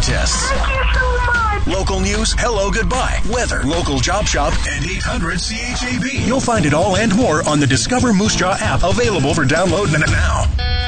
contests. Thank you so much. Local news, hello, goodbye, weather, local job shop, and 800 CHAB. You'll find it all and more on the Discover Moose Jaw app, available for download now.